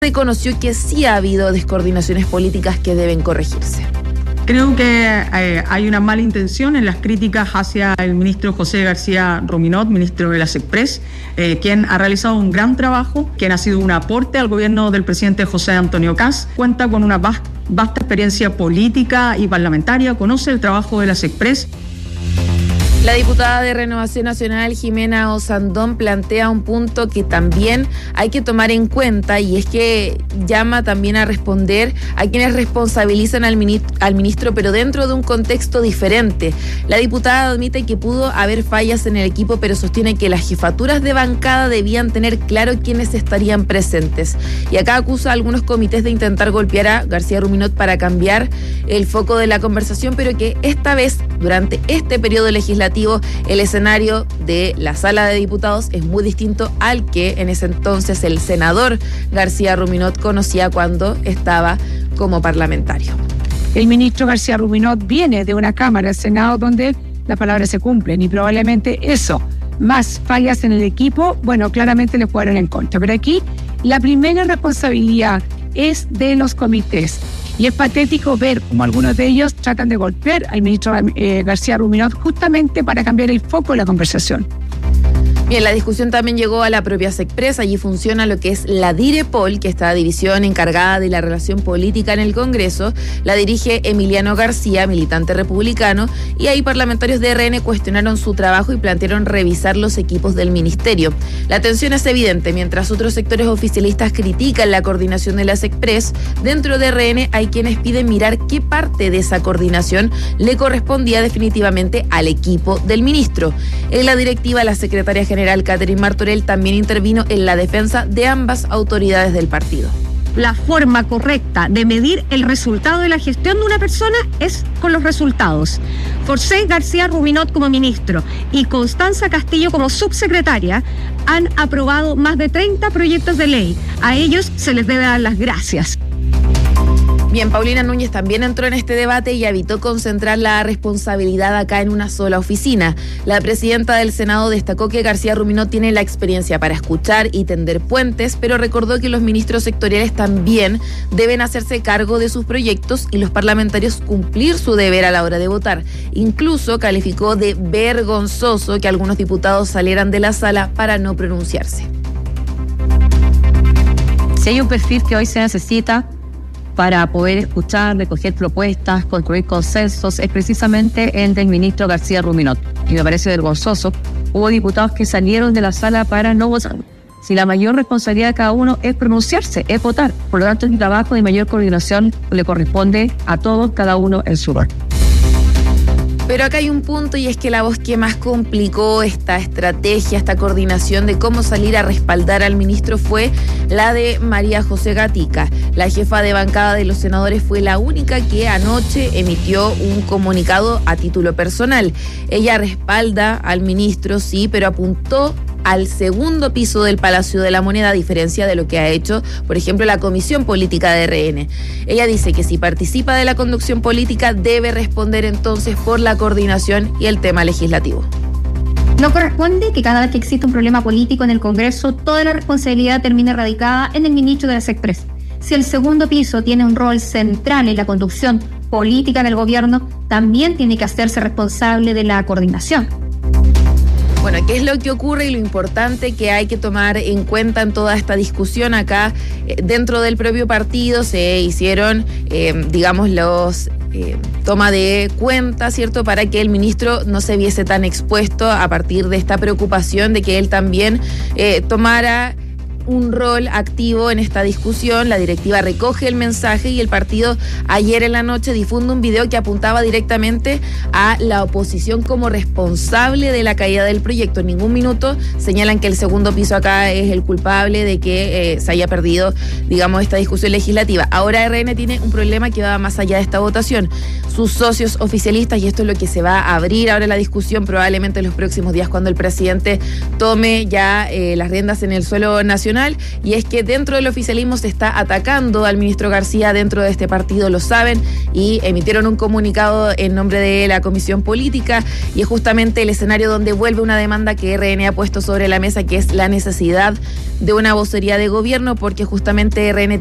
reconoció que sí ha habido descoordinaciones políticas que deben corregirse. Creo que hay una mala intención en las críticas hacia el ministro José García Ruminot, ministro de las Express, quien ha realizado un gran trabajo, quien ha sido un aporte al gobierno del presidente José Antonio Kast, cuenta con una vasta experiencia política y parlamentaria, conoce el trabajo de las Express. La diputada de Renovación Nacional, Jimena Osandón, plantea un punto que también hay que tomar en cuenta, y es que llama también a responder a quienes responsabilizan al ministro, pero dentro de un contexto diferente. La diputada admite que pudo haber fallas en el equipo, pero sostiene que las jefaturas de bancada debían tener claro quiénes estarían presentes. Y acá acusa a algunos comités de intentar golpear a García Ruminot para cambiar el foco de la conversación, pero que esta vez, durante este periodo legislativo, el escenario de la sala de diputados es muy distinto al que en ese entonces el senador García Ruminot conocía cuando estaba como parlamentario. El ministro García Ruminot viene de una Cámara, el Senado, donde las palabras se cumplen, y probablemente eso, más fallas en el equipo, bueno, claramente le jugaron en contra. Pero aquí la primera responsabilidad es de los comités. Y es patético ver cómo algunos de ellos tratan de golpear al ministro García Ruminot justamente para cambiar el foco de la conversación. Bien, la discusión también llegó a la propia SECPRES. Allí funciona lo que es la DIREPOL, que está división encargada de la relación política en el Congreso. La dirige Emiliano García, militante republicano, y ahí parlamentarios de RN cuestionaron su trabajo y plantearon revisar los equipos del ministerio. La tensión es evidente. Mientras otros sectores oficialistas critican la coordinación de la SECPRES, dentro de RN hay quienes piden mirar qué parte de esa coordinación le correspondía definitivamente al equipo del ministro. En la directiva, la secretaria general Catherine Martorell también intervino en la defensa de ambas autoridades del partido. La forma correcta de medir el resultado de la gestión de una persona es con los resultados. José García Ruminot como ministro y Constanza Castillo como subsecretaria han aprobado más de 30 proyectos de ley. A ellos se les debe dar las gracias. Bien, Paulina Núñez también entró en este debate y evitó concentrar la responsabilidad acá en una sola oficina. La presidenta del Senado destacó que García Ruminot tiene la experiencia para escuchar y tender puentes, pero recordó que los ministros sectoriales también deben hacerse cargo de sus proyectos y los parlamentarios cumplir su deber a la hora de votar. Incluso calificó de vergonzoso que algunos diputados salieran de la sala para no pronunciarse. Si hay un perfil que hoy se necesita para poder escuchar, recoger propuestas, construir consensos, es precisamente el del ministro García Ruminot. Y me parece vergonzoso. Hubo diputados que salieron de la sala para no votar. Si la mayor responsabilidad de cada uno es pronunciarse, es votar. Por lo tanto, el trabajo de mayor coordinación le corresponde a todos, cada uno en su rol. Pero acá hay un punto, y es que la voz que más complicó esta estrategia, esta coordinación de cómo salir a respaldar al ministro fue la de María José Gatica. La jefa de bancada de los senadores fue la única que anoche emitió un comunicado a título personal. Ella respalda al ministro, sí, pero apuntó al segundo piso del Palacio de la Moneda, a diferencia de lo que ha hecho, por ejemplo, la Comisión Política de RN. Ella dice que si participa de la conducción política, debe responder entonces por la coordinación y el tema legislativo. No corresponde que cada vez que existe un problema político en el Congreso, toda la responsabilidad termine radicada en el ministro de las Express. Si el segundo piso tiene un rol central en la conducción política del gobierno, también tiene que hacerse responsable de la coordinación. Bueno, ¿qué es lo que ocurre y lo importante que hay que tomar en cuenta en toda esta discusión? Acá, dentro del propio partido, se hicieron, toma de cuenta, ¿cierto?, para que el ministro no se viese tan expuesto a partir de esta preocupación de que él también tomara un rol activo en esta discusión. La directiva recoge el mensaje y el partido ayer en la noche difunde un video que apuntaba directamente a la oposición como responsable de la caída del proyecto. En ningún minuto señalan que el segundo piso acá es el culpable de que se haya perdido, esta discusión legislativa. Ahora RN tiene un problema que va más allá de esta votación. Sus socios oficialistas, y esto es lo que se va a abrir ahora la discusión probablemente en los próximos días cuando el presidente tome ya las riendas en el suelo nacional, Nacional, y es que dentro del oficialismo se está atacando al ministro García dentro de este partido, lo saben, y emitieron un comunicado en nombre de la Comisión Política, y es justamente el escenario donde vuelve una demanda que RN ha puesto sobre la mesa, que es la necesidad de una vocería de gobierno, porque justamente RN